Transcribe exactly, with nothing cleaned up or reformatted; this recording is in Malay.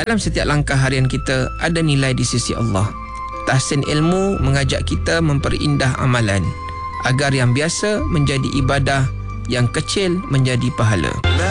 dalam setiap langkah harian kita ada nilai di sisi Allah. Tahsin ilmu mengajak kita memperindah amalan agar yang biasa menjadi ibadah, yang kecil menjadi pahala.